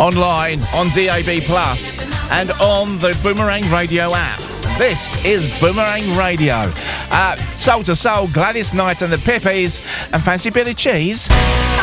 online, on DAB+, and on the Boomerang Radio app. This is Boomerang Radio. Soul to Soul, Gladys Knight and the Pippies, and fancy Billy Cheese?